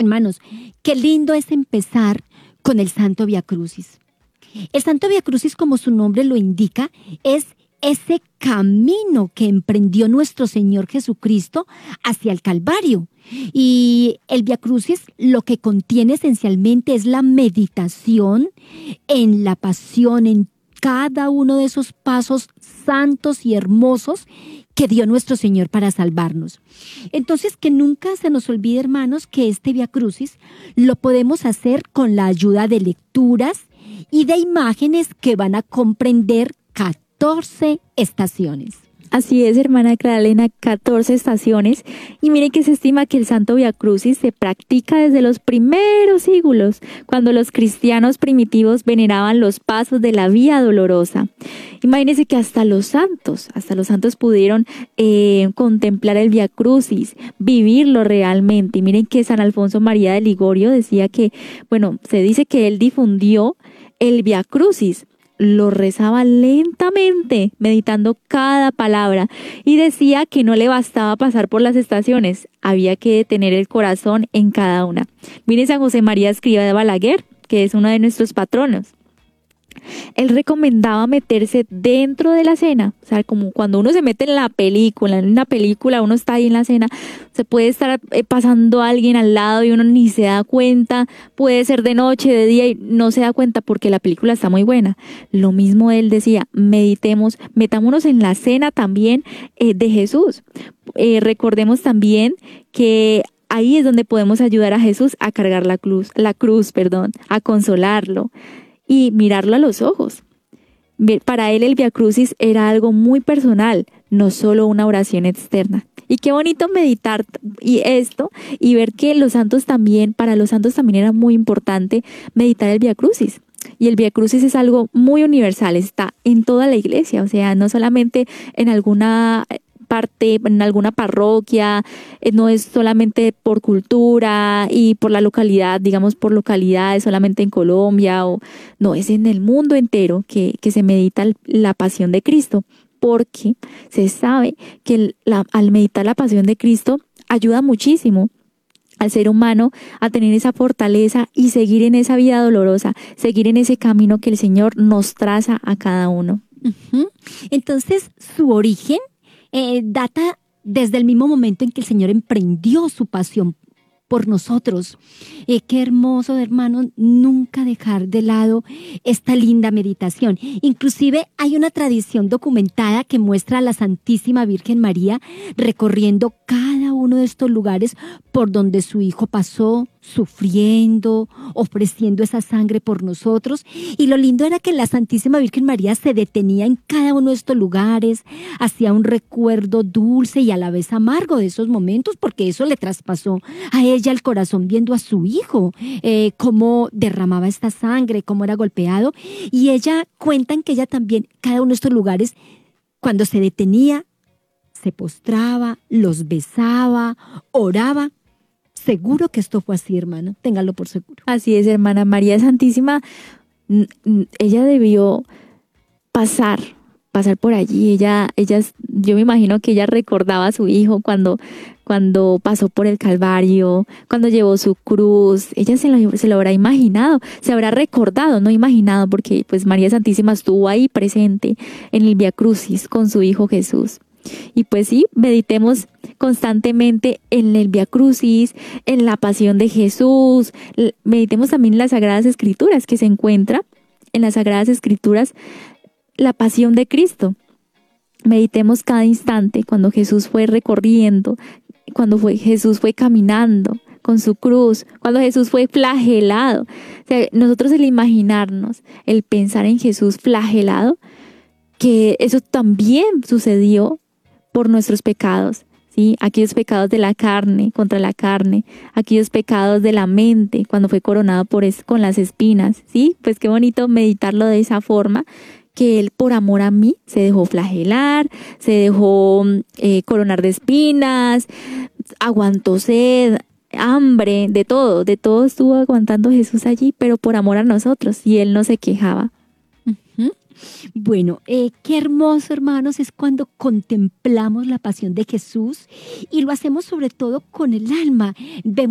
Hermanos, qué lindo es empezar con el Santo Vía Crucis. El Santo Vía Crucis, como su nombre lo indica, es ese camino que emprendió nuestro Señor Jesucristo hacia el Calvario. Y el Vía Crucis lo que contiene esencialmente es la meditación en la pasión, en cada uno de esos pasos santos y hermosos que dio nuestro Señor para salvarnos. Entonces, que nunca se nos olvide, hermanos, que este Vía Crucis lo podemos hacer con la ayuda de lecturas y de imágenes que van a comprender 14 estaciones. Así es, hermana Clara Elena, 14 estaciones. Y miren que se estima que el Santo Vía Crucis se practica desde los primeros siglos, cuando los cristianos primitivos veneraban los pasos de la Vía Dolorosa. Imagínense que hasta los santos pudieron contemplar el Vía Crucis, vivirlo realmente. Y miren que San Alfonso María de Ligorio decía que, se dice que él difundió el Vía Crucis. Lo rezaba lentamente, meditando cada palabra, y decía que no le bastaba pasar por las estaciones, había que detener el corazón en cada una. Miren San José María Escrivá de Balaguer, que es uno de nuestros patronos. Él recomendaba meterse dentro de la cena, o sea, como cuando uno se mete en una película, uno está ahí en la cena, se puede estar pasando a alguien al lado y uno ni se da cuenta, puede ser de noche, de día y no se da cuenta porque la película está muy buena. Lo mismo él decía, metámonos en la cena también de Jesús. Recordemos también que ahí es donde podemos ayudar a Jesús a cargar la cruz, a consolarlo y mirarlo a los ojos. Para él el Vía Crucis era algo muy personal, no solo una oración externa. Y qué bonito meditar y ver que para los santos también era muy importante meditar el Vía Crucis. Y el Vía Crucis es algo muy universal, está en toda la iglesia, o sea, no solamente en alguna parte, en alguna parroquia, no es solamente por cultura y por la localidad, digamos por localidades, solamente en Colombia, no, es en el mundo entero que se medita la pasión de Cristo, porque se sabe que al meditar la pasión de Cristo ayuda muchísimo al ser humano a tener esa fortaleza y seguir en esa vida dolorosa, seguir en ese camino que el Señor nos traza a cada uno. Entonces, su origen data desde el mismo momento en que el Señor emprendió su pasión por nosotros. Qué hermoso, hermano, nunca dejar de lado esta linda meditación. Inclusive hay una tradición documentada que muestra a la Santísima Virgen María recorriendo cada uno de estos lugares por donde su Hijo pasó, sufriendo, ofreciendo esa sangre por nosotros. Y lo lindo era que la Santísima Virgen María se detenía en cada uno de estos lugares, hacía un recuerdo dulce y a la vez amargo de esos momentos, porque eso le traspasó a ella el corazón viendo a su Hijo, cómo derramaba esta sangre, cómo era golpeado. Y ella cuentan que ella también, cada uno de estos lugares, cuando se detenía, se postraba, los besaba, oraba. Seguro que esto fue así, hermana, ténganlo por seguro. Así es, hermana María Santísima, ella debió pasar por allí. Yo me imagino que ella recordaba a su Hijo cuando pasó por el Calvario, cuando llevó su cruz. Ella se lo habrá imaginado, se habrá recordado, no imaginado, porque pues María Santísima estuvo ahí presente en el Vía Crucis con su Hijo Jesús. Y pues sí, meditemos constantemente en el Vía Crucis, en la pasión de Jesús. Meditemos también en las Sagradas Escrituras, que se encuentra en las Sagradas Escrituras la pasión de Cristo. Meditemos cada instante cuando Jesús fue recorriendo, cuando Jesús fue caminando con su cruz, cuando Jesús fue flagelado. O sea, nosotros el imaginarnos, el pensar en Jesús flagelado, que eso también sucedió por nuestros pecados, ¿sí? Aquellos pecados de la carne, contra la carne, aquellos pecados de la mente, cuando fue coronado con las espinas, ¿sí? Pues qué bonito meditarlo de esa forma, que Él por amor a mí se dejó flagelar, se dejó coronar de espinas, aguantó sed, hambre, de todo estuvo aguantando Jesús allí, pero por amor a nosotros, y Él no se quejaba. Bueno, qué hermoso, hermanos, es cuando contemplamos la pasión de Jesús y lo hacemos sobre todo con el alma. Vemos